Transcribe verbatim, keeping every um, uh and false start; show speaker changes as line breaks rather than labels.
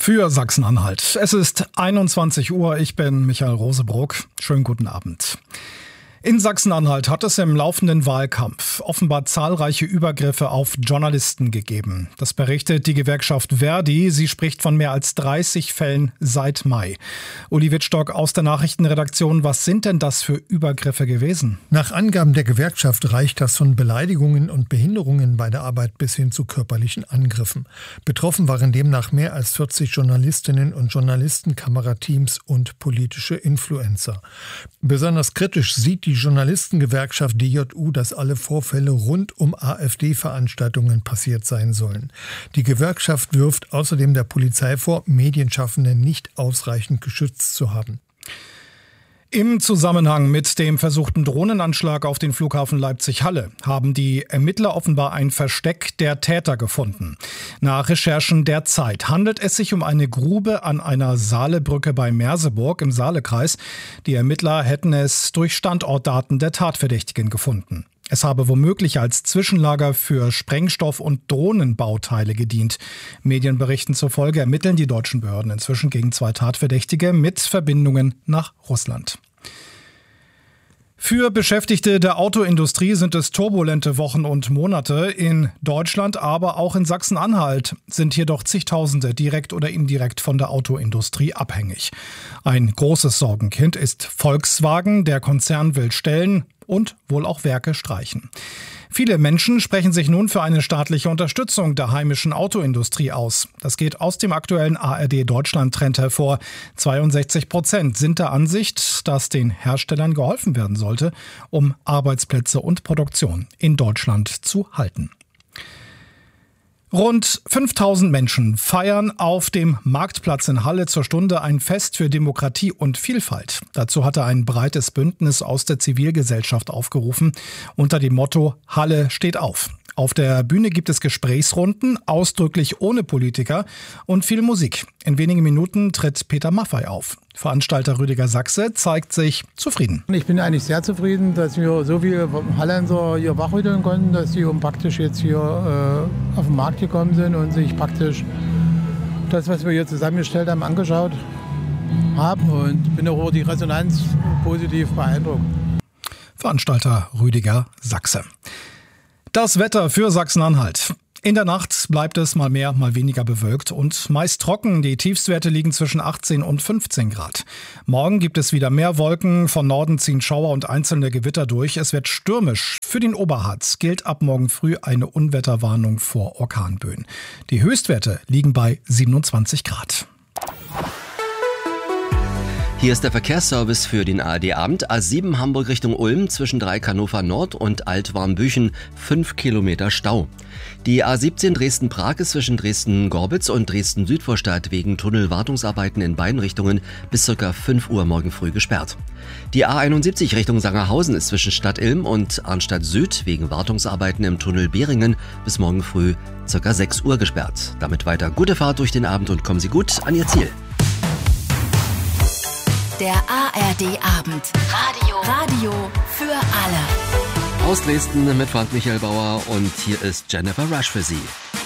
für Sachsen-Anhalt. Es ist einundzwanzig Uhr, ich bin Michael Rosebrock. Schönen guten Abend. In Sachsen-Anhalt hat es im laufenden Wahlkampf offenbar zahlreiche Übergriffe auf Journalisten gegeben. Das berichtet die Gewerkschaft Verdi. Sie spricht von mehr als dreißig Fällen seit Mai. Uli Wittstock aus der Nachrichtenredaktion. Was sind denn das für Übergriffe gewesen?
Nach Angaben der Gewerkschaft reicht das von Beleidigungen und Behinderungen bei der Arbeit bis hin zu körperlichen Angriffen. Betroffen waren demnach mehr als vierzig Journalistinnen und Journalisten, Kamerateams und politische Influencer. Besonders kritisch sieht die Die Journalistengewerkschaft D J U, dass alle Vorfälle rund um AfD-Veranstaltungen passiert sein sollen. Die Gewerkschaft wirft außerdem der Polizei vor, Medienschaffende nicht ausreichend geschützt zu haben.
Im Zusammenhang mit dem versuchten Drohnenanschlag auf den Flughafen Leipzig-Halle haben die Ermittler offenbar ein Versteck der Täter gefunden. Nach Recherchen der Zeit handelt es sich um eine Grube an einer Saalebrücke bei Merseburg im Saalekreis. Die Ermittler hätten es durch Standortdaten der Tatverdächtigen gefunden. Es habe womöglich als Zwischenlager für Sprengstoff- und Drohnenbauteile gedient. Medienberichten zufolge ermitteln die deutschen Behörden inzwischen gegen zwei Tatverdächtige mit Verbindungen nach Russland. Für Beschäftigte der Autoindustrie sind es turbulente Wochen und Monate. In Deutschland, aber auch in Sachsen-Anhalt sind jedoch zigtausende direkt oder indirekt von der Autoindustrie abhängig. Ein großes Sorgenkind ist Volkswagen. Der Konzern will Stellen und wohl auch Werke streichen. Viele Menschen sprechen sich nun für eine staatliche Unterstützung der heimischen Autoindustrie aus. Das geht aus dem aktuellen A R D-Deutschland-Trend hervor. zweiundsechzig Prozent sind der Ansicht, dass den Herstellern geholfen werden sollte, um Arbeitsplätze und Produktion in Deutschland zu halten. Rund fünftausend Menschen feiern auf dem Marktplatz in Halle zur Stunde ein Fest für Demokratie und Vielfalt. Dazu hatte ein breites Bündnis aus der Zivilgesellschaft aufgerufen unter dem Motto Halle steht auf. Auf der Bühne gibt es Gesprächsrunden, ausdrücklich ohne Politiker und viel Musik. In wenigen Minuten tritt Peter Maffay auf. Veranstalter Rüdiger Sachse zeigt sich zufrieden.
Ich bin eigentlich sehr zufrieden, dass wir so viele Hallenser hier wachrütteln konnten, dass sie praktisch jetzt hier äh, auf den Markt gekommen sind und sich praktisch das, was wir hier zusammengestellt haben, angeschaut haben. Und bin auch über die Resonanz positiv beeindruckt.
Veranstalter Rüdiger Sachse. Das Wetter für Sachsen-Anhalt. In der Nacht bleibt es mal mehr, mal weniger bewölkt und meist trocken. Die Tiefstwerte liegen zwischen achtzehn und fünfzehn Grad. Morgen gibt es wieder mehr Wolken. Von Norden ziehen Schauer und einzelne Gewitter durch. Es wird stürmisch. Für den Oberharz gilt ab morgen früh eine Unwetterwarnung vor Orkanböen. Die Höchstwerte liegen bei siebenundzwanzig Grad.
Hier ist der Verkehrsservice für den A R D-Abend. A sieben Hamburg Richtung Ulm zwischen Dreieck-Hannover Nord und Altwarmbüchen fünf Kilometer Stau. Die A siebzehn Dresden-Prag ist zwischen Dresden-Gorbitz und Dresden-Südvorstadt wegen Tunnelwartungsarbeiten in beiden Richtungen bis ca. fünf Uhr morgen früh gesperrt. Die A einundsiebzig Richtung Sangerhausen ist zwischen Stadt Ilm und Arnstadt Süd wegen Wartungsarbeiten im Tunnel Beringen bis morgen früh ca. sechs Uhr gesperrt. Damit weiter gute Fahrt durch den Abend und kommen Sie gut an Ihr Ziel.
Der A R D-Abend. Radio. Radio für alle.
Aus Dresden mit Frank Michael Bauer und hier ist Jennifer Rush für Sie.